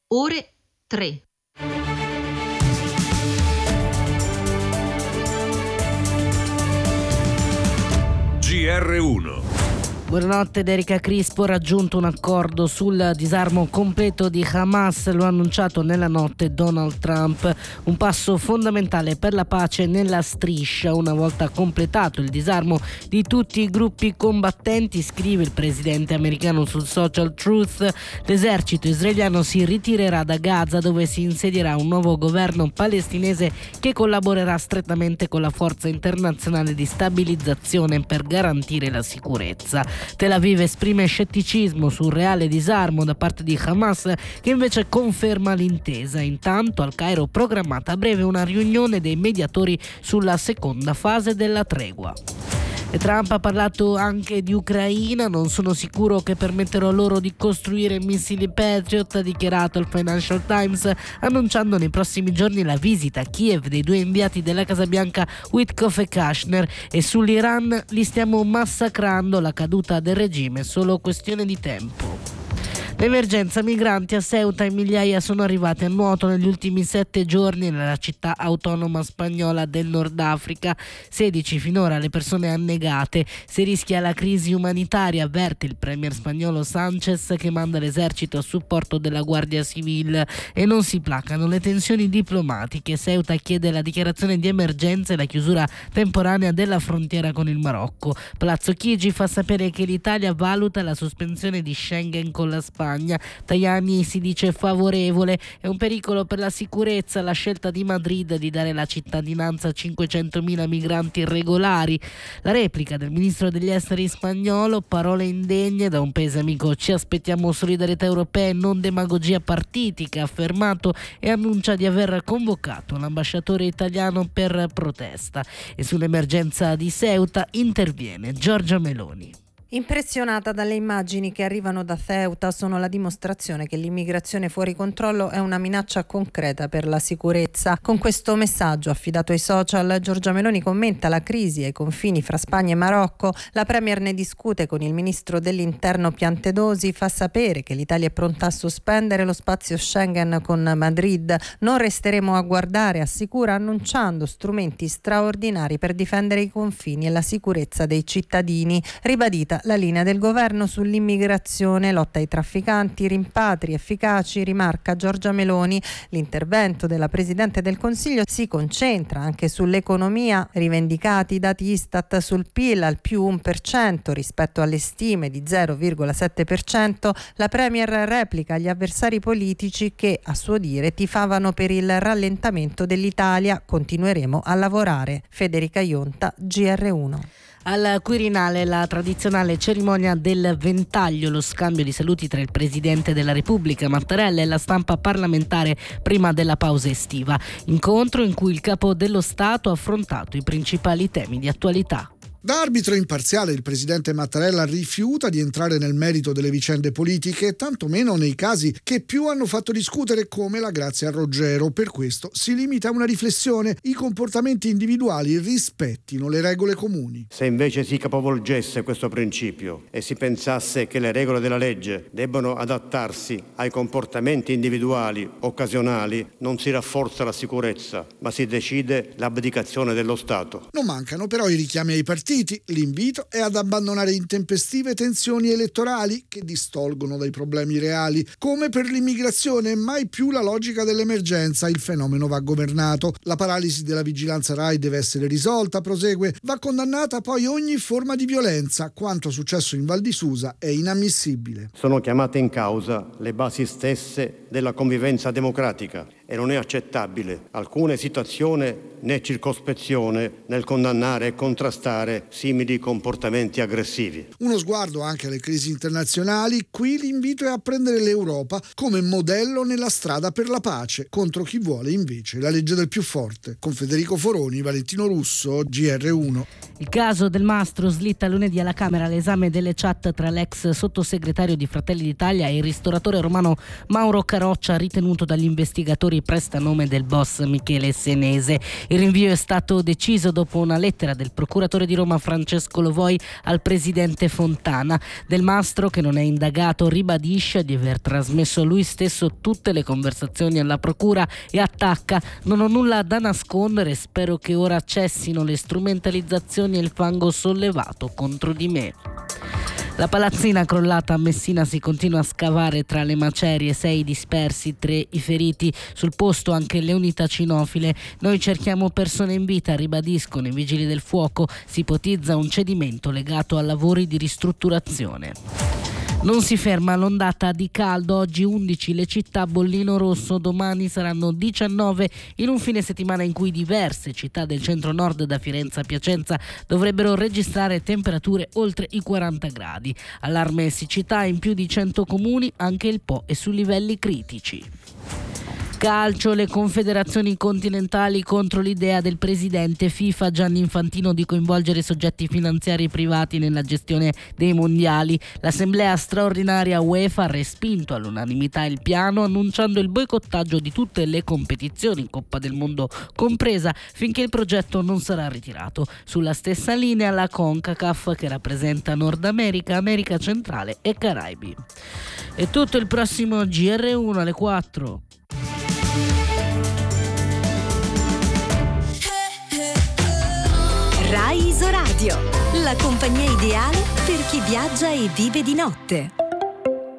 ore 3. GR1. Buonanotte, da Erika Crispo. Raggiunto un accordo sul disarmo completo di Hamas, lo ha annunciato nella notte Donald Trump, un passo fondamentale per la pace nella striscia. Una volta completato il disarmo di tutti i gruppi combattenti, scrive il presidente americano sul social Truth, l'esercito israeliano si ritirerà da Gaza, dove si insedierà un nuovo governo palestinese che collaborerà strettamente con la forza internazionale di stabilizzazione per garantire la sicurezza. Tel Aviv esprime scetticismo sul reale disarmo da parte di Hamas, che invece conferma l'intesa. Intanto al Cairo è programmata a breve una riunione dei mediatori sulla seconda fase della tregua. E Trump ha parlato anche di Ucraina. Non sono sicuro che permetterò loro di costruire missili Patriot, ha dichiarato il Financial Times, annunciando nei prossimi giorni la visita a Kiev dei due inviati della Casa Bianca Witkoff e Kushner. E sull'Iran: li stiamo massacrando, la caduta del regime è solo questione di tempo. L'emergenza migranti a Ceuta, in migliaia sono arrivati a nuoto negli ultimi 7 giorni nella città autonoma spagnola del Nord Africa. 16 finora le persone annegate. Si rischia la crisi umanitaria, avverte il premier spagnolo Sánchez, che manda l'esercito a supporto della Guardia Civile. E non si placano le tensioni diplomatiche. Ceuta chiede la dichiarazione di emergenza e la chiusura temporanea della frontiera con il Marocco. Palazzo Chigi fa sapere che l'Italia valuta la sospensione di Schengen con la Spagna. Tajani si dice favorevole. È un pericolo per la sicurezza la scelta di Madrid di dare la cittadinanza a 500.000 migranti irregolari. La replica del ministro degli esteri spagnolo: parole indegne da un paese amico. Ci aspettiamo solidarietà europea e non demagogia partitica, ha affermato, e annuncia di aver convocato l'ambasciatore italiano per protesta. E sull'emergenza di Ceuta interviene Giorgia Meloni. Impressionata dalle immagini che arrivano da Ceuta, sono la dimostrazione che l'immigrazione fuori controllo è una minaccia concreta per la sicurezza. Con questo messaggio affidato ai social, Giorgia Meloni commenta la crisi ai confini fra Spagna e Marocco. La premier ne discute con il ministro dell'interno Piantedosi, fa sapere che l'Italia è pronta a sospendere lo spazio Schengen con Madrid. Non resteremo a guardare, assicura, annunciando strumenti straordinari per difendere i confini e la sicurezza dei cittadini. Ribadita la linea del governo sull'immigrazione, lotta ai trafficanti, rimpatri efficaci, rimarca Giorgia Meloni. L'intervento della Presidente del Consiglio si concentra anche sull'economia, rivendicati i dati Istat sul PIL al più 1% rispetto alle stime di 0,7%. La Premier replica gli avversari politici che, a suo dire, tifavano per il rallentamento dell'Italia. Continueremo a lavorare. Federica Ionta, GR1. Al Quirinale la tradizionale cerimonia del ventaglio, lo scambio di saluti tra il Presidente della Repubblica Mattarella e la stampa parlamentare prima della pausa estiva. Incontro in cui il capo dello Stato ha affrontato i principali temi di attualità. Da arbitro imparziale il presidente Mattarella rifiuta di entrare nel merito delle vicende politiche, tantomeno nei casi che più hanno fatto discutere, come la Grazia Roggero. Per questo si limita a una riflessione: i comportamenti individuali rispettino le regole comuni. Se invece si capovolgesse questo principio e si pensasse che le regole della legge debbano adattarsi ai comportamenti individuali occasionali, non si rafforza la sicurezza, ma si decide l'abdicazione dello Stato. Non mancano però i richiami ai partiti. L'invito è ad abbandonare intempestive tensioni elettorali che distolgono dai problemi reali. Come per l'immigrazione, mai più la logica dell'emergenza, il fenomeno va governato. La paralisi della vigilanza RAI deve essere risolta, prosegue. Va condannata poi ogni forma di violenza. Quanto successo in Val di Susa è inammissibile. Sono chiamate in causa le basi stesse della convivenza democratica e non è accettabile alcuna esitazione né circospezione nel condannare e contrastare simili comportamenti aggressivi. Uno sguardo anche alle crisi internazionali. Qui l'invito è a prendere l'Europa come modello nella strada per la pace contro chi vuole invece la legge del più forte. Con Federico Foroni, Valentino Russo, GR1. Il caso del Mastro slitta lunedì alla Camera l'esame delle chat tra l'ex sottosegretario di Fratelli d'Italia e il ristoratore romano Mauro Caroccia, ritenuto dagli investigatori il prestanome del boss Michele Senese. Il rinvio è stato deciso dopo una lettera del procuratore di Roma Francesco Lovoi al presidente Fontana. Del Mastro, che non è indagato, ribadisce di aver trasmesso lui stesso tutte le conversazioni alla procura e attacca: non ho nulla da nascondere, spero che ora cessino le strumentalizzazioni e il fango sollevato contro di me. La palazzina crollata a Messina si continua a scavare tra le macerie, 6 dispersi, 3 i feriti, sul posto anche le unità cinofile. Noi cerchiamo persone in vita, ribadiscono i vigili del fuoco, si ipotizza un cedimento legato a lavori di ristrutturazione. Non si ferma l'ondata di caldo, oggi 11 le città bollino rosso, domani saranno 19 in un fine settimana in cui diverse città del centro-nord da Firenze a Piacenza dovrebbero registrare temperature oltre i 40 gradi. Allarme siccità in più di 100 comuni, anche il Po è su livelli critici. Calcio, le confederazioni continentali contro l'idea del presidente FIFA Gianni Infantino di coinvolgere soggetti finanziari privati nella gestione dei mondiali. L'assemblea straordinaria UEFA ha respinto all'unanimità il piano, annunciando il boicottaggio di tutte le competizioni, Coppa del Mondo compresa, finché il progetto non sarà ritirato. Sulla stessa linea la CONCACAF, che rappresenta Nord America, America Centrale e Caraibi. È tutto, il prossimo GR1 alle 4. Rai Isoradio, la compagnia ideale per chi viaggia e vive di notte.